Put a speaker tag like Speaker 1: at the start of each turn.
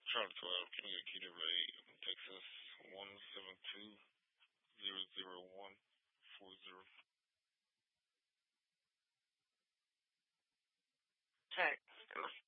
Speaker 1: Charlie 12, can you get Keto Ray, Texas 172-001-40.
Speaker 2: Text.